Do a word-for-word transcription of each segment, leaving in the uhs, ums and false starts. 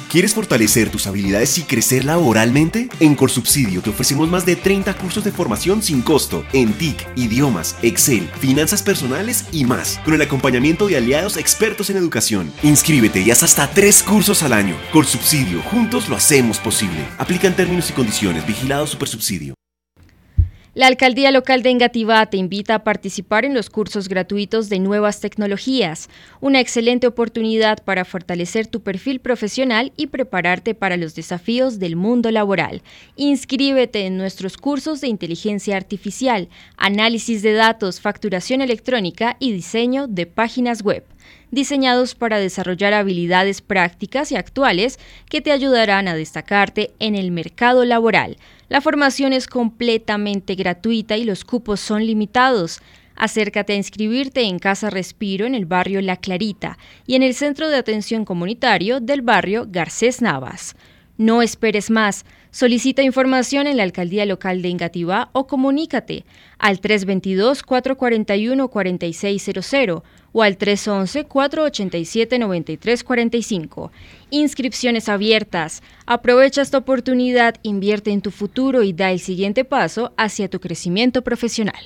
¿Quieres fortalecer tus habilidades y crecer laboralmente? En Corsubsidio te ofrecemos más de treinta cursos de formación sin costo en T I C, idiomas, Excel, finanzas personales y más, con el acompañamiento de aliados expertos en educación. Inscríbete y haz hasta tres cursos al año. Corsubsidio, juntos lo hacemos posible. Aplican términos y condiciones. Vigilado Supersubsidio. La Alcaldía Local de Engativá te invita a participar en los cursos gratuitos de nuevas tecnologías, una excelente oportunidad para fortalecer tu perfil profesional y prepararte para los desafíos del mundo laboral. Inscríbete en nuestros cursos de inteligencia artificial, análisis de datos, facturación electrónica y diseño de páginas web, diseñados para desarrollar habilidades prácticas y actuales que te ayudarán a destacarte en el mercado laboral. La formación es completamente gratuita y los cupos son limitados. Acércate a inscribirte en Casa Respiro en el barrio La Clarita y en el Centro de Atención Comunitario del barrio Garcés Navas. No esperes más. Solicita información en la Alcaldía Local de Engativá o comunícate al tres dos dos, cuatro cuatro uno, cuatro seis cero cero o al tres once, cuatro ochenta y siete, noventa y tres cuarenta y cinco. Inscripciones abiertas. Aprovecha esta oportunidad, invierte en tu futuro y da el siguiente paso hacia tu crecimiento profesional.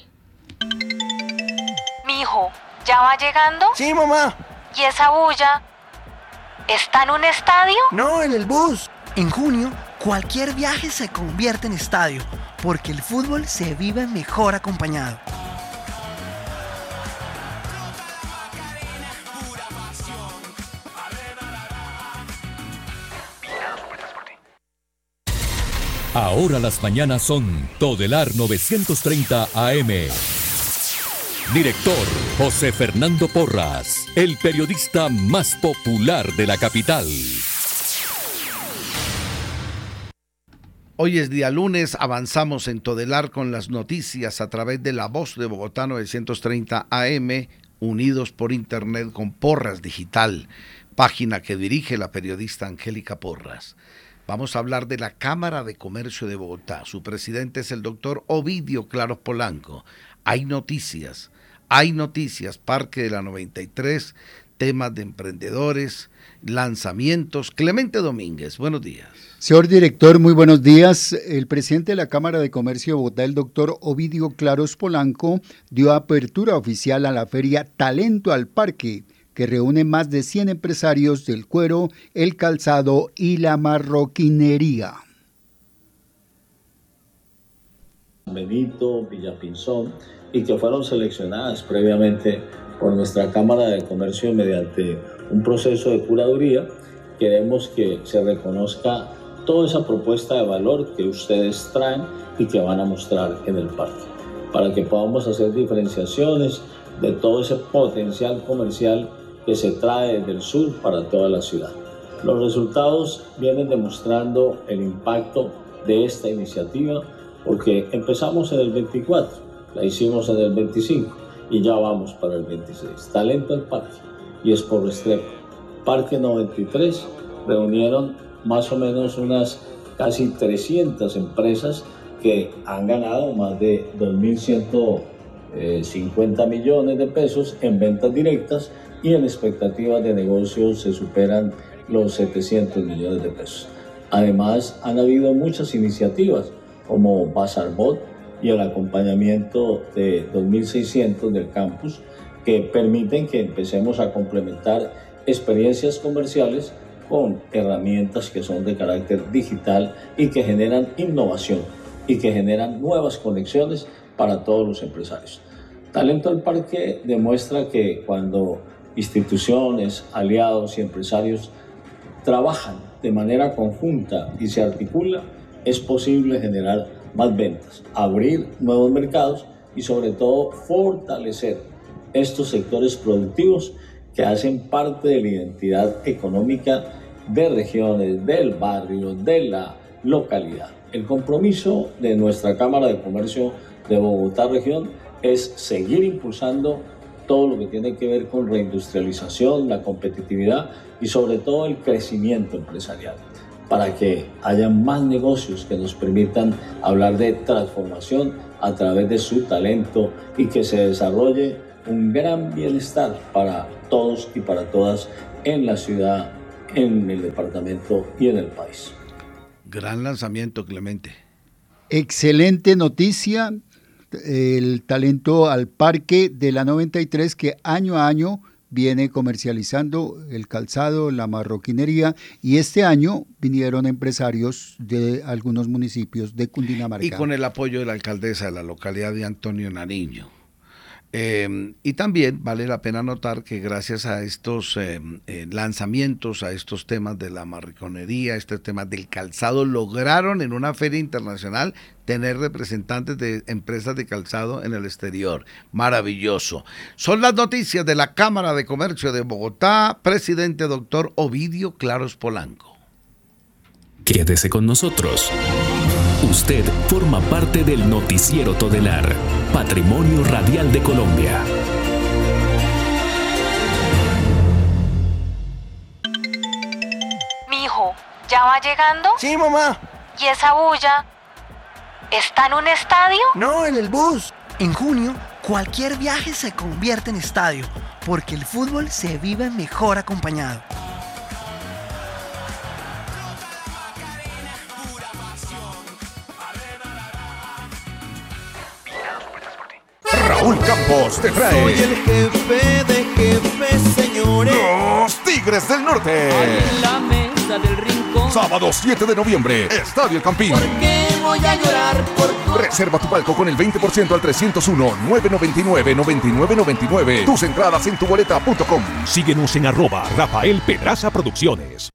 Mijo, ¿ya va llegando? Sí, mamá. ¿Y esa bulla? ¿Está en un estadio? No, en el bus. En junio, cualquier viaje se convierte en estadio, porque el fútbol se vive mejor acompañado. Ahora las mañanas son Todelar novecientos treinta A M. Director José Fernando Porras, el periodista más popular de la capital. Hoy es día lunes, avanzamos en Todelar con las noticias a través de La Voz de Bogotá novecientos treinta A M, unidos por internet con Porras Digital, página que dirige la periodista Angélica Porras. Vamos a hablar de la Cámara de Comercio de Bogotá. Su presidente es el doctor Ovidio Claros Polanco. Hay noticias, hay noticias, Parque de la noventa y tres, temas de emprendedores, lanzamientos. Clemente Domínguez, buenos días. Señor director, muy buenos días. El presidente de la Cámara de Comercio de Bogotá, el doctor Ovidio Claros Polanco, dio apertura oficial a la feria Talento al Parque, que reúne más de cien empresarios del cuero, el calzado y la marroquinería. Benito, Villapinzón, y que fueron seleccionadas previamente por nuestra Cámara de Comercio mediante un proceso de curaduría. Queremos que se reconozca toda esa propuesta de valor que ustedes traen y que van a mostrar en el parque, para que podamos hacer diferenciaciones de todo ese potencial comercial que se trae desde el sur para toda la ciudad. Los resultados vienen demostrando el impacto de esta iniciativa, porque empezamos en el veinticuatro, la hicimos en el veinticinco y ya vamos para el veintiséis. Talento al Parque y Expo Restrepo, Parque noventa y tres, reunieron más o menos unas casi trescientas empresas que han ganado más de dos mil ciento cincuenta millones de pesos en ventas directas, y en expectativas de negocios se superan los setecientos millones de pesos. Además, han habido muchas iniciativas como Bazarbot y el acompañamiento de dos mil seiscientos del campus, que permiten que empecemos a complementar experiencias comerciales con herramientas que son de carácter digital y que generan innovación y que generan nuevas conexiones para todos los empresarios. Talento al Parque demuestra que cuando instituciones, aliados y empresarios trabajan de manera conjunta y se articula, es posible generar más ventas, abrir nuevos mercados y sobre todo fortalecer estos sectores productivos que hacen parte de la identidad económica de regiones, del barrio, de la localidad. El compromiso de nuestra Cámara de Comercio de Bogotá Región es seguir impulsando todo lo que tiene que ver con reindustrialización, la competitividad y sobre todo el crecimiento empresarial, para que haya más negocios que nos permitan hablar de transformación a través de su talento y que se desarrolle un gran bienestar para todos y para todas en la ciudad, en el departamento y en el país. Gran lanzamiento, Clemente. Excelente noticia, el talento al parque de la noventa y tres que año a año viene comercializando el calzado, la marroquinería, y este año vinieron empresarios de algunos municipios de Cundinamarca. Y con el apoyo de la alcaldesa de la localidad de Antonio Nariño. Eh, y también vale la pena notar que gracias a estos eh, eh, lanzamientos, a estos temas de la marroquinería, estos temas del calzado, lograron en una feria internacional tener representantes de empresas de calzado en el exterior. Maravilloso. Son las noticias de la Cámara de Comercio de Bogotá, presidente doctor Ovidio Claros Polanco. Quédese con nosotros. Usted forma parte del Noticiero Todelar, Patrimonio Radial de Colombia. Mijo, ¿ya va llegando? Sí, mamá. ¿Y esa bulla? ¿Está en un estadio? No, en el bus. En junio, cualquier viaje se convierte en estadio, porque el fútbol se vive mejor acompañado. Raúl Campos te trae. Soy el jefe de jefes, señores. Los Tigres del Norte. En la mesa del rincón. Sábado siete de noviembre, Estadio El Campín. ¿Por qué voy a llorar por tu... Reserva tu palco con el veinte por ciento al trescientos uno, nueve noventa y nueve, noventa y nueve noventa y nueve. Tus entradas en tu boleta punto com. Síguenos en arroba Rafael Pedraza Producciones.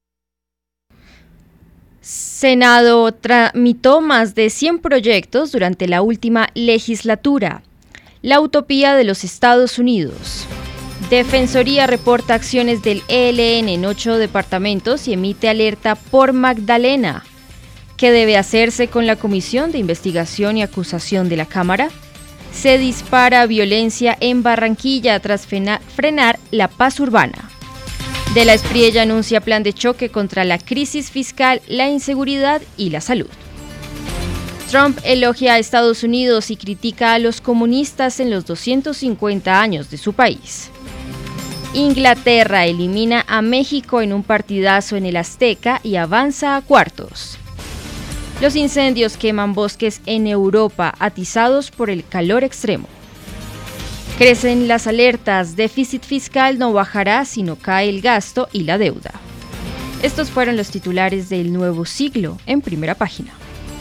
Senado tramitó más de cien proyectos durante la última legislatura. La utopía de los Estados Unidos. Defensoría reporta acciones del E L N en ocho departamentos y emite alerta por Magdalena. ¿Qué debe hacerse con la Comisión de Investigación y Acusación de la Cámara? Se dispara violencia en Barranquilla tras frena- frenar la paz urbana. De la Espriella anuncia plan de choque contra la crisis fiscal, la inseguridad y la salud. Trump elogia a Estados Unidos y critica a los comunistas en los doscientos cincuenta años de su país. Inglaterra elimina a México en un partidazo en el Azteca y avanza a cuartos. Los incendios queman bosques en Europa, atizados por el calor extremo. Crecen las alertas, déficit fiscal no bajará si no cae el gasto y la deuda. Estos fueron los titulares del Nuevo Siglo en primera página.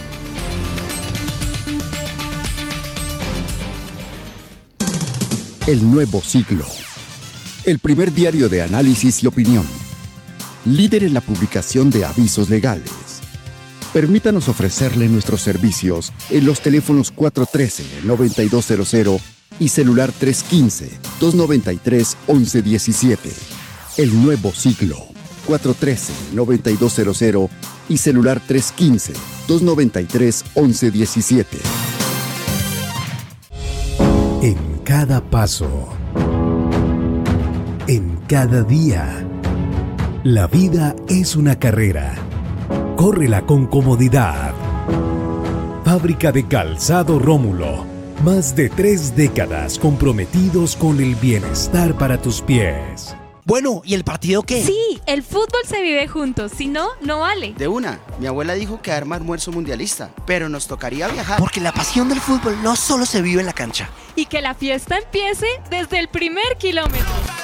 El Nuevo Siglo. El primer diario de análisis y opinión. Líder en la publicación de avisos legales. Permítanos ofrecerle nuestros servicios en los teléfonos cuatro uno tres, nueve dos cero cero y celular tres uno cinco, dos nueve tres, once diecisiete. El Nuevo Siglo. cuatro uno tres, nueve dos cero cero y celular tres uno cinco, dos nueve tres, once diecisiete. En cada paso, en cada día, la vida es una carrera. Córrela con comodidad. Fábrica de Calzado Rómulo. Más de tres décadas comprometidos con el bienestar para tus pies. Bueno, ¿y el partido qué? Sí, el fútbol se vive juntos, si no, no vale. De una, mi abuela dijo que arma almuerzo mundialista, pero nos tocaría viajar. Porque la pasión del fútbol no solo se vive en la cancha. Y que la fiesta empiece desde el primer kilómetro.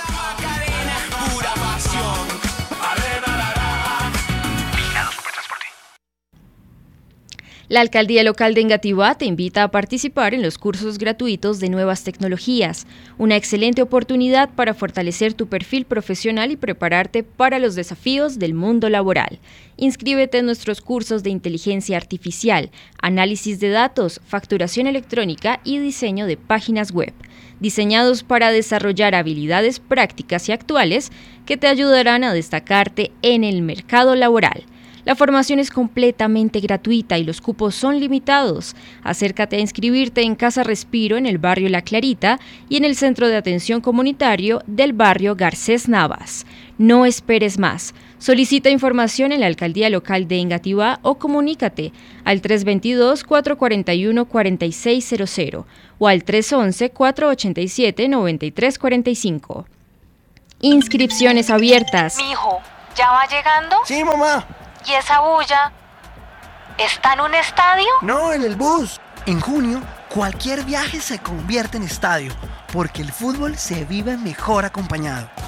La Alcaldía Local de Engativá te invita a participar en los cursos gratuitos de nuevas tecnologías, una excelente oportunidad para fortalecer tu perfil profesional y prepararte para los desafíos del mundo laboral. Inscríbete en nuestros cursos de inteligencia artificial, análisis de datos, facturación electrónica y diseño de páginas web, diseñados para desarrollar habilidades prácticas y actuales que te ayudarán a destacarte en el mercado laboral. La formación es completamente gratuita y los cupos son limitados. Acércate a inscribirte en Casa Respiro en el barrio La Clarita y en el Centro de Atención Comunitario del barrio Garcés Navas. No esperes más. Solicita información en la Alcaldía Local de Engativá o comunícate al tres dos dos, cuatro cuatro uno, cuatro seis cero cero o al tres uno uno, cuatro ocho siete, nueve tres cuatro cinco. Inscripciones abiertas. Mijo, ¿Ya va llegando? Sí, mamá. ¿Y esa bulla está en un estadio? No, en el bus. En junio, cualquier viaje se convierte en estadio, porque el fútbol se vive mejor acompañado.